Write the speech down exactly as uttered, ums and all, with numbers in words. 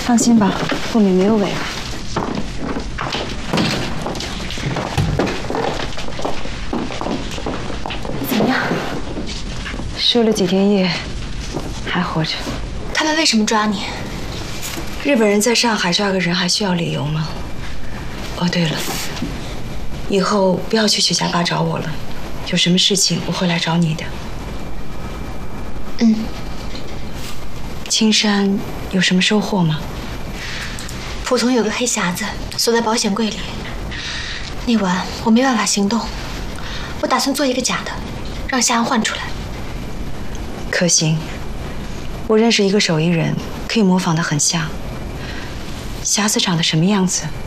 放心吧，后面没有尾。怎么样？输了几天夜，还活着。 他们为什么抓你？ 日本人在上海抓个人还需要理由吗？哦，对了，以后不要去许家坝找我了，有什么事情我会来找你的。 嗯。 青山有什么收获吗？ 蒲总有个黑匣子锁在保险柜里，那晚我没办法行动，我打算做一个假的，让夏安换出来。 可行。我认识一个手艺人，可以模仿得很像。匣子长得什么样子？